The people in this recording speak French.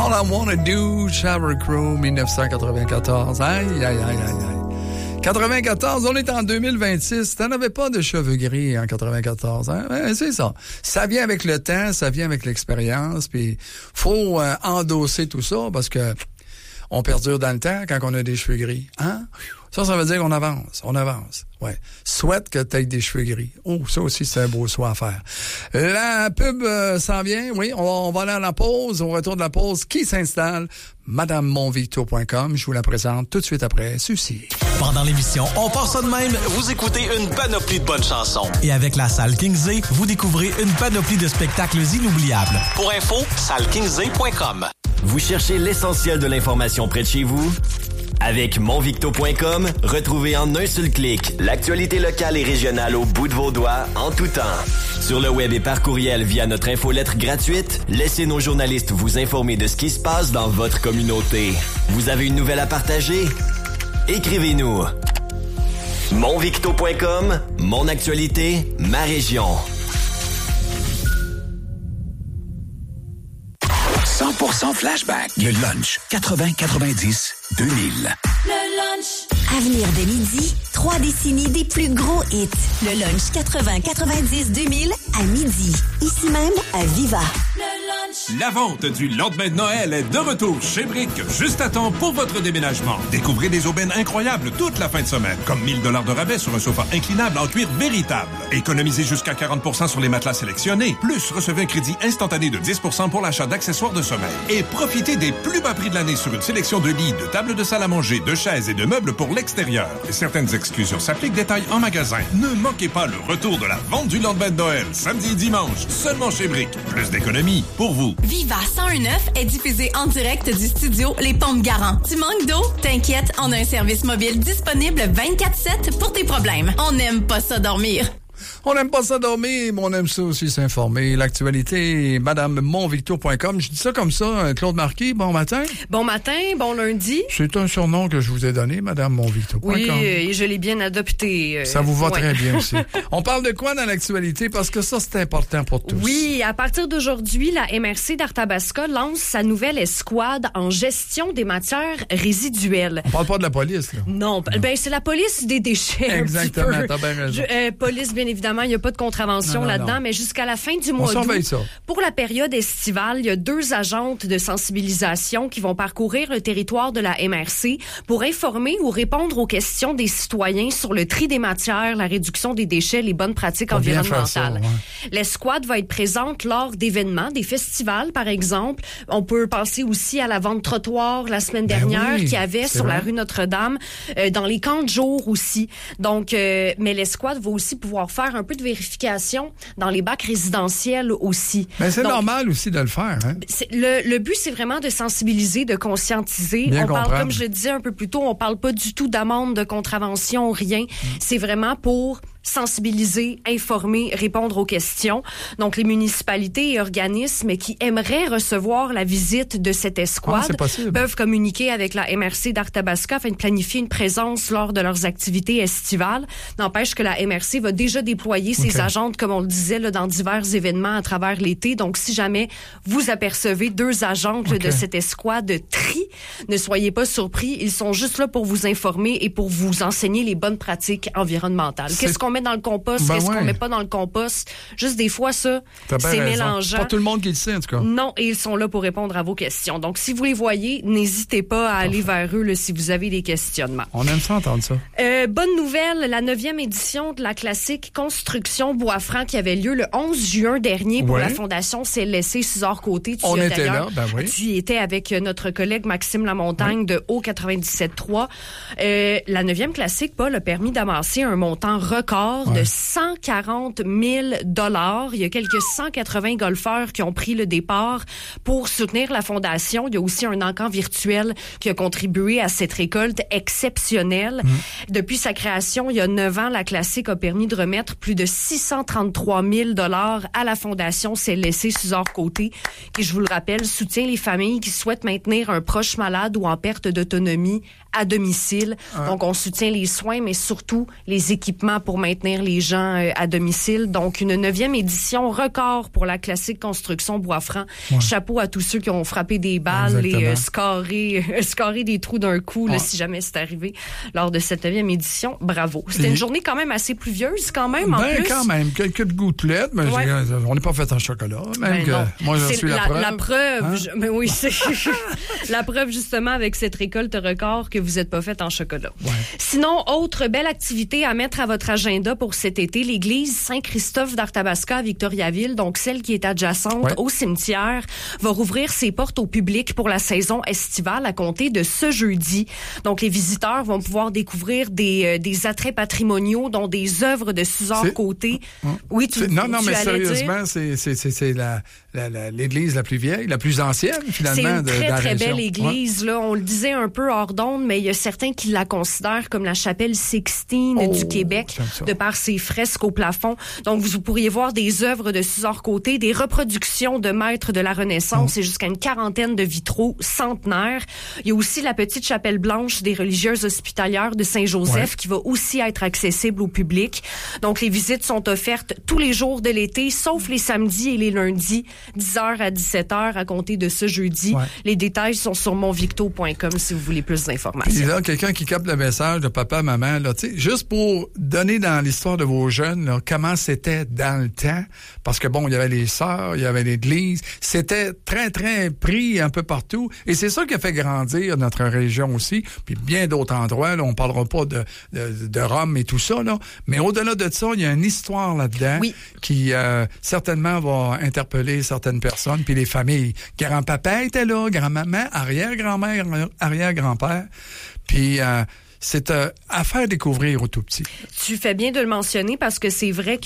All I Wanna Do, Shower Crew, 1994. Aïe, aïe, aïe, aïe, aïe. 94, on est en 2026. T'en avais pas de cheveux gris en 94, hein? Ben, c'est ça. Ça vient avec le temps, ça vient avec l'expérience, puis faut endosser tout ça parce que on perdure dans le temps quand on a des cheveux gris, hein? Ça veut dire qu'on avance, ouais. Souhaite que tu aies des cheveux gris. Oh, ça aussi, c'est un beau souhait à faire. La pub s'en vient, oui, on va aller à la pause. Au retour de la pause, qui s'installe? MadameMonVicto.com. Je vous la présente tout de suite après ceci. Pendant l'émission On part ça de même, vous écoutez une panoplie de bonnes chansons. Et avec la salle Kingsley, vous découvrez une panoplie de spectacles inoubliables. Pour info, sallekingsley.com. Vous cherchez l'essentiel de l'information près de chez vous? Avec monvicto.com, retrouvez en un seul clic l'actualité locale et régionale au bout de vos doigts, en tout temps. Sur le web et par courriel via notre infolettre gratuite, laissez nos journalistes vous informer de ce qui se passe dans votre communauté. Vous avez une nouvelle à partager? Écrivez-nous. monvicto.com, mon actualité, ma région. 100% flashback. Le lunch 80-90-2000. Le lunch. À venir de midi, 3 décennies des plus gros hits. Le lunch 80-90-2000 à midi. Ici même à Viva. Le lunch. La vente du lendemain de Noël est de retour chez Brick, juste à temps pour votre déménagement. Découvrez des aubaines incroyables toute la fin de semaine, comme 1000 $ de rabais sur un sofa inclinable en cuir véritable. Économisez jusqu'à 40% sur les matelas sélectionnés. Plus, recevez un crédit instantané de 10% pour l'achat d'accessoires de sommeil. Et profitez des plus bas prix de l'année sur une sélection de lits, de tables de salle à manger, de chaises et de meubles pour l'extérieur. Certaines exclusions s'appliquent, détails en magasin. Ne manquez pas le retour de la vente du lendemain de Noël, samedi et dimanche, seulement chez Brick. Plus d'économies pour vous. Viva 101.9 est diffusé en direct du studio Les Pompes Garant. Tu manques d'eau? T'inquiète, on a un service mobile disponible 24/7 pour tes problèmes. On n'aime pas ça dormir. On n'aime pas ça dormir, mais on aime ça aussi s'informer. L'actualité, MadameMonVicto.com. Je dis ça comme ça. Claude Marquis, bon matin. Bon matin, bon lundi. C'est un surnom que je vous ai donné, MadameMonVicto.com. Oui, et je l'ai bien adopté. Ça vous va très bien aussi. On parle de quoi dans l'actualité? Parce que ça, c'est important pour tous. Oui, à partir d'aujourd'hui, la MRC d'Arthabasca lance sa nouvelle escouade en gestion des matières résiduelles. On parle pas de la police, là. Non, ben c'est la police des déchets. Exactement, t'as bien raison. Police, bien évidemment, il n'y a pas de contravention là-dedans, mais jusqu'à la fin du mois d'août, pour la période estivale, il y a 2 agentes de sensibilisation qui vont parcourir le territoire de la MRC pour informer ou répondre aux questions des citoyens sur le tri des matières, la réduction des déchets, les bonnes pratiques environnementales. Ça, ouais. L'escouade va être présente lors d'événements, des festivals, par exemple. On peut penser aussi à la vente trottoir la semaine dernière qu'il y avait sur la rue Notre-Dame, dans les camps de jour aussi. Donc, mais l'escouade va aussi pouvoir faire un peu de vérification dans les bacs résidentiels aussi. Mais c'est normal aussi de le faire. Hein? Le but, c'est vraiment de sensibiliser, de conscientiser. Bien on parle, comprendre. comme je le disais un peu plus tôt, on parle pas du tout d'amende, de contravention, rien. C'est vraiment pour sensibiliser, informer, répondre aux questions. Donc, les municipalités et organismes qui aimeraient recevoir la visite de cette escouade peuvent communiquer avec la MRC d'Arthabasca afin de planifier une présence lors de leurs activités estivales. N'empêche que la MRC va déjà déployer ses agentes, comme on le disait, là, dans divers événements à travers l'été. Donc, si jamais vous apercevez 2 agentes de cette escouade de tri, ne soyez pas surpris. Ils sont juste là pour vous informer et pour vous enseigner les bonnes pratiques environnementales. Qu'est-ce qu'on met dans le compost, qu'est-ce qu'on met pas dans le compost. Juste des fois, ça, c'est mélangeant. Pas tout le monde qui le sait, en tout cas. Non, et ils sont là pour répondre à vos questions. Donc, si vous les voyez, n'hésitez pas à aller vers eux là, si vous avez des questionnements. On aime ça entendre ça. Bonne nouvelle, la 9e édition de la classique Construction Bois-Franc qui avait lieu le 11 juin dernier pour la Fondation CLSC Suzor-Côté. On était là, Tu y étais avec notre collègue Maxime Lamontagne de O97.3. La 9e classique, Paul, a permis d'amasser un montant record de 140 000 $. Il y a quelques 180 golfeurs qui ont pris le départ pour soutenir la fondation. Il y a aussi un encan virtuel qui a contribué à cette récolte exceptionnelle. Depuis sa création, il y a 9 ans, la classique a permis de remettre plus de 633 000 $ à la fondation CLSC Suzor-Côté, qui, je vous le rappelle, soutient les familles qui souhaitent maintenir un proche malade ou en perte d'autonomie à domicile. Donc, on soutient les soins, mais surtout les équipements pour maintenir maintenir les gens à domicile. Donc, une 9e édition record pour la classique construction Bois-Franc. Ouais. Chapeau à tous ceux qui ont frappé des balles et scarré des trous d'un coup, là, si jamais c'est arrivé lors de cette 9e édition. Bravo. C'était une journée quand même assez pluvieuse, quand même, en plus. Quand même. Quelques gouttelettes, mais on n'est pas fait en chocolat. Même moi, j'en suis la preuve. La preuve, mais oui, c'est la preuve, justement, avec cette récolte record que vous n'êtes pas fait en chocolat. Ouais. Sinon, autre belle activité à mettre à votre agenda pour cet été, l'église Saint-Christophe d'Arthabasca à Victoriaville, donc celle qui est adjacente au cimetière, va rouvrir ses portes au public pour la saison estivale à compter de ce jeudi. Donc, les visiteurs vont pouvoir découvrir des attraits patrimoniaux, dont des œuvres de Suzor Côté. Oui, non, mais sérieusement, c'est l'église la plus vieille, la plus ancienne, finalement, de la région. C'est une très belle église, là. On le disait un peu hors d'onde, mais il y a certains qui la considèrent comme la chapelle Sixtine du Québec, de par ses fresques au plafond. Donc, vous pourriez voir des œuvres de Suzor Côté, des reproductions de maîtres de la Renaissance et jusqu'à une quarantaine de vitraux centenaires. Il y a aussi la petite chapelle blanche des religieuses hospitalières de Saint-Joseph qui va aussi être accessible au public. Donc, les visites sont offertes tous les jours de l'été, sauf les samedis et les lundis, 10h à 17h à compter de ce jeudi. Ouais. Les détails sont sur monvicto.com si vous voulez plus d'informations. Puis là, quelqu'un qui capte le message de papa, maman, là, tu sais, juste pour donner dans l'histoire de vos jeunes, là, comment c'était dans le temps, parce que bon, il y avait les sœurs, il y avait l'église, c'était très, très pris un peu partout, et c'est ça qui a fait grandir notre région aussi, puis bien d'autres endroits, là, on parlera pas de Rome et tout ça, là, mais au-delà de ça, il y a une histoire là-dedans qui certainement va interpeller certaines personnes, puis les familles. Grand-papa était là, grand-maman, arrière-grand-mère, arrière-grand-père, puis c'est à faire découvrir aux tout petits. Tu fais bien de le mentionner parce que c'est vrai